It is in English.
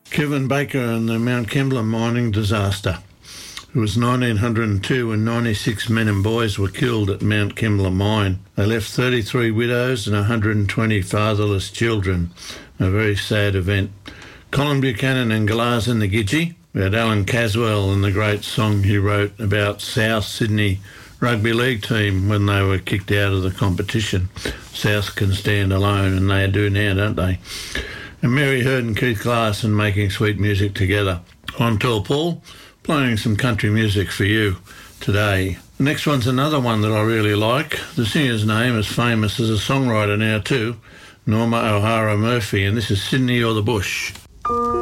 Kevin Baker and the Mount Kembla mining disaster. It was 1902 when 96 men and boys were killed at Mount Kembla mine. They left 33 widows and 120 fatherless children. A very sad event. Colin Buchanan and Galahs and the Gidgee. We had Alan Caswell and the great song he wrote about South Sydney Rugby League team when they were kicked out of the competition. South can stand alone, and they do now, don't they? And Mary Heard and Keith Glasson making sweet music together. I'm Tall Paul, playing some country music for you today. The next one's another one that I really like. The singer's name is famous as a songwriter now too, Norma O'Hara Murphy, and this is Sydney or the Bush.